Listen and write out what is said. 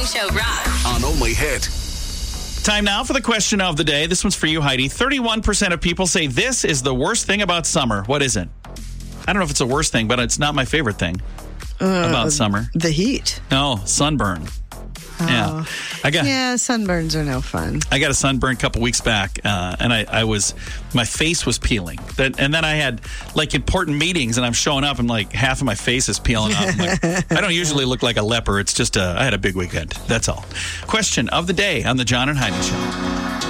Morning Show rocks. On Only Hit. Time now for the question of the day. This one's for you, Heidi. 31% of people say this is the worst thing about summer. What is it? I don't know if it's the worst thing, but it's not my favorite thing about summer. The heat. No, sunburn. Yeah, sunburns are no fun. I got a sunburn a couple weeks back, and my face was peeling. And then I had like important meetings, and I'm showing up, and like half of my face is peeling off. I don't usually look like a leper. It's just I had a big weekend. That's all. Question of the day on the John and Heidi Show.